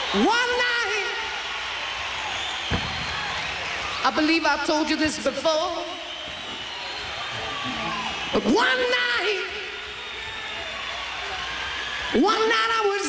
One night, I believe I told you this before, but one night I was